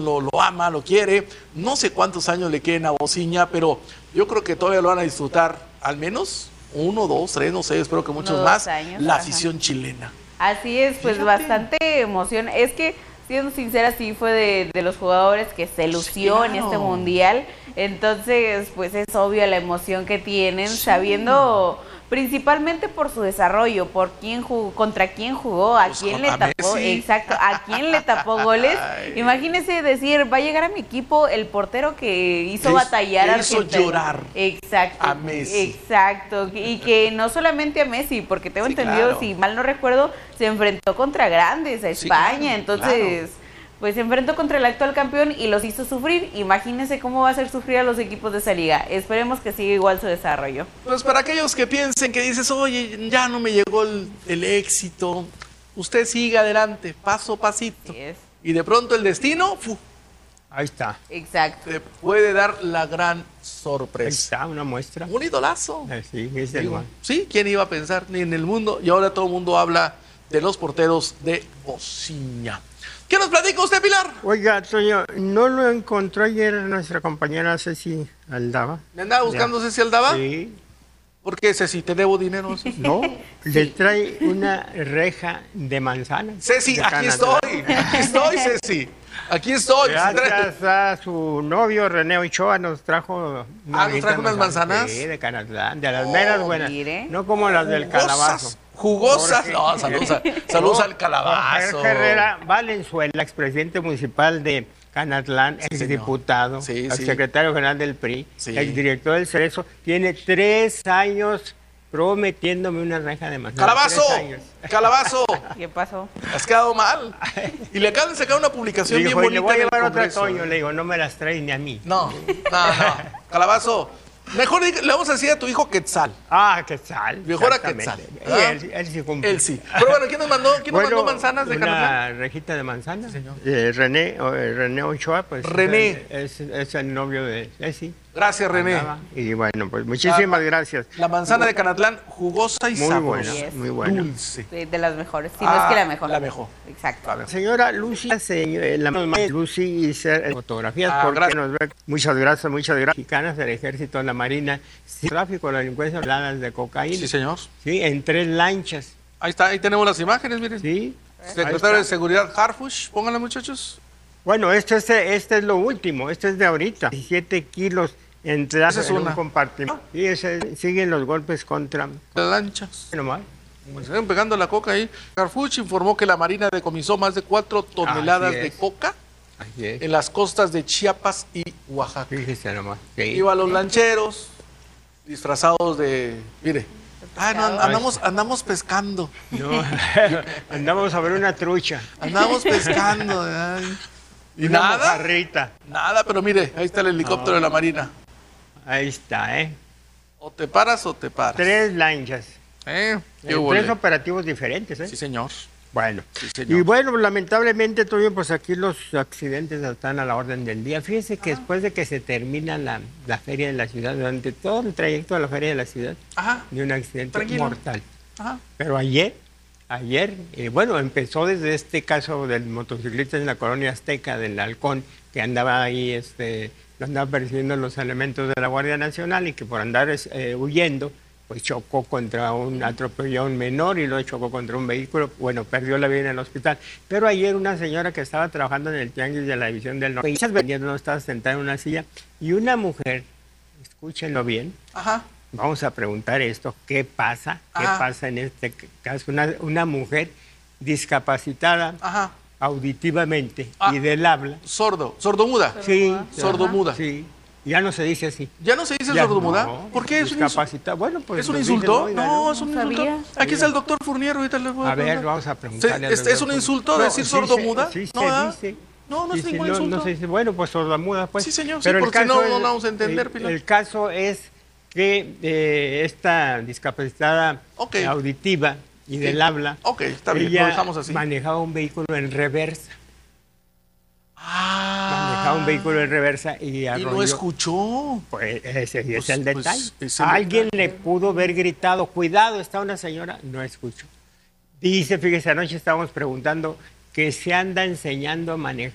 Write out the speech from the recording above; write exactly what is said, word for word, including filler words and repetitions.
lo, lo ama, lo quiere. No sé cuántos años le queden a Bociña, pero yo creo que todavía lo van a disfrutar al menos uno, dos, tres, no sé, espero que muchos Uno, más, años, la ajá. afición chilena. Así es, pues Fíjate. bastante emoción. Es que, siendo sincera, sí fue de, de los jugadores que se lució Sí, en claro. este mundial. Entonces, pues es obvia la emoción que tienen, Sí. sabiendo principalmente por su desarrollo, por quién jugó, contra quién jugó, a Pues quién con- le a tapó, Messi. exacto, a quién le tapó goles. Ay. Imagínese decir, va a llegar a mi equipo el portero que hizo Que- batallar que a hizo Argentina. llorar Exacto. a Messi. Exacto. Y que no solamente a Messi, porque tengo Sí, entendido, claro. si mal no recuerdo, se enfrentó contra grandes, a Sí, España, claro, entonces, claro. pues se enfrentó contra el actual campeón y los hizo sufrir. Imagínense cómo va a hacer sufrir a los equipos de esa liga. Esperemos que siga igual su desarrollo. Pues para aquellos que piensen que dices, oye, ya no me llegó el, el éxito, usted siga adelante, paso a pasito. Así es. Y de pronto el destino fu, Ahí está. Exacto. te puede dar la gran Ahí sorpresa. está, una muestra. Un idolazo. Eh, Sí, es el Digo, mal. sí, ¿quién iba a pensar? Ni en el mundo. Y ahora todo el mundo habla de los porteros de Bociña. ¿Qué nos platica usted, Pilar? Oiga, Toño, ¿no lo encontró ayer nuestra compañera Ceci Aldaba? ¿Me andaba buscando Ceci Aldaba? Sí. ¿Por qué, Ceci? ¿Te debo dinero? No, le trae una reja de manzana. Ceci, de aquí Canadá. estoy. Aquí estoy, Ceci. Aquí estoy. Gracias a su novio René Ochoa nos trajo Ah, ¿nos rejita trajo de unas manzanas? Sí, de Canadá, de las Oh, meras buenas. mire. No como las del calabazo. Jugosas. Jorge- No, saludos, a- saludos al Jorge calabazo. Herrera Valenzuela, expresidente municipal de Canatlán, Sí, exdiputado, señor. Sí, sí. exsecretario general del P R I, Sí. exdirector del Cerezo, tiene tres años prometiéndome una reja de manzana. ¡Calabazo! Tres años. ¡Calabazo! ¿Qué pasó? Has quedado mal. Y le acaban de sacar una publicación Le bien dijo, y le bonita. voy a en el llevar otra Congreso. Toño, le digo, no me las traes ni a mí. No, no, no. Calabazo. Mejor le vamos a decir a tu hijo Quetzal. Ah, Quetzal. Mejor a exactamente. Quetzal, Y ¿verdad? él, él sí cumple. Él sí. Pero bueno, ¿quién nos mandó? ¿Quién nos Bueno, mandó manzanas de Canatlán? una rejita de manzana. Sí, señor. Eh, René, eh, René Ochoa, pues. René. Es, es el novio de Ceci. Gracias, René. Andaba. Y bueno, pues muchísimas La- gracias. La manzana de Canatlán, jugosa y Muy sabrosa. buena, Yes. muy buena. Dulce. De, de las mejores, si no Ah, es que la mejor. la mejor. Exacto. Señora Lucy, señor, eh, la mamá de Lucy y ser fotografías, Ah, porque gracias. nos ve. Muchas gracias, muchas gracias. Mexicanas del Ejército, la Marina, sí, tráfico, la delincuencia, habladas de cocaína. Sí, señor. Sí, en tres lanchas. Ahí está, ahí tenemos las imágenes, miren. Sí. Ahí Secretario de está. Seguridad Harfush, pónganla, muchachos. Bueno, esto es, este es lo último, este es de ahorita. diecisiete kilos entradas Esa es en una. un compartimento. Y ese- siguen los golpes contra... Las lanchas. Nomás. Pues se ven pegando la coca ahí. Harfuch informó que la Marina decomisó más de cuatro toneladas Así de es. coca Así es. en las costas de Chiapas y Oaxaca. Fíjese nomás. Sí. Iban los lancheros disfrazados de... Mire. Ah, no, andamos, andamos pescando. No, andamos a ver una trucha. Andamos pescando. ay. ¿Y Una nada? mojarrita. Nada, pero mire, ahí está el helicóptero de la Marina. Ahí está, ¿eh? O te paras o te paras. Tres lanchas. ¿Eh? ¿Qué Eh, hubo, tres le? operativos diferentes, ¿eh? Sí, señor. Bueno. Sí, señor. Y bueno, lamentablemente, Toño, pues aquí los accidentes están a la orden del día. Fíjese que después de que se termina la, la feria de la ciudad, durante todo el trayecto de la feria de la ciudad, Ajá. de un accidente Tranquilo. mortal. Ajá. Pero ayer, ayer, eh, bueno, empezó desde este caso del motociclista en la colonia Azteca, del Halcón, que andaba ahí, este, lo andaba persiguiendo los elementos de la Guardia Nacional y que por andar eh, huyendo, pues chocó contra un, atropelló a un menor y luego chocó contra un vehículo, bueno, perdió la vida en el hospital. Pero ayer una señora que estaba trabajando en el Tianguis de la División del Norte, muchas veces no estaba sentada en una silla, y una mujer, escúchenlo bien, Ajá. vamos a preguntar esto, ¿qué pasa? ¿Qué Ajá. pasa en este caso? Una, una mujer discapacitada Ajá. auditivamente Ah. y del habla. Sordo. Sordomuda. Sí. Sordomuda. Sí. Ya no se dice así. ¿Ya no se dice Ya sordomuda? no, ¿Por qué? ¿Es un, insulto? discapacitada? Bueno, pues ¿Es un nos dicen, insulto? oiga, No, es un No insulto. sabía. Aquí está el doctor Fournier, ahorita le voy a A ver, preguntar. vamos a preguntarle. ¿Es, al es un doctor. insulto No, decir sí sordomuda? se- Sí, no, se ¿verdad? dice. No, no es Dice, ningún no, insulto. no se dice, bueno, pues sordomuda, pues. Sí, señor, sí, Pero el porque si no, caso no es- la vamos a entender, el- Pilar. El caso es que eh, esta discapacitada Ok. auditiva y Sí. del habla, Ok, está bien, ella lo dejamos así. manejaba un vehículo en reversa. Ah. Manejaba un vehículo en reversa y Y arrolló. no escuchó. Pues ese es Pues- el pues, detalle. es el Alguien detalle. le pudo haber gritado, cuidado, está una señora, no escuchó. Dice, fíjese, anoche estábamos preguntando que se anda enseñando a manejar